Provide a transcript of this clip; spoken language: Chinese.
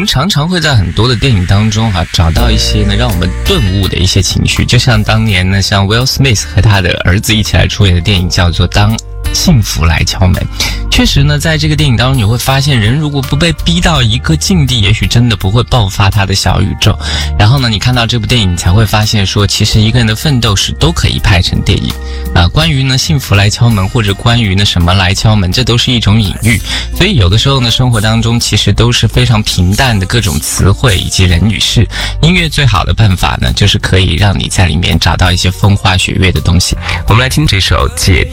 们常常会在很多的电影当中找到一些呢让我们顿悟的一些情绪，就像当年呢，像 Will Smith 和他的儿子一起来出演的电影叫做《当幸福来敲门》。确实呢，在这个电影当中你会发现，人如果不被逼到一个境地，也许真的不会爆发他的小宇宙。然后呢，你看到这部电影，你才会发现说，其实一个人的奋斗史都可以拍成电影关于呢幸福来敲门，或者关于呢什么来敲门，这都是一种隐喻。所以有的时候呢，生活当中其实都是非常平淡的各种词汇以及人与事。音乐最好的办法呢，就是可以让你在里面找到一些风花雪月的东西。 我们来听这首《解脱》。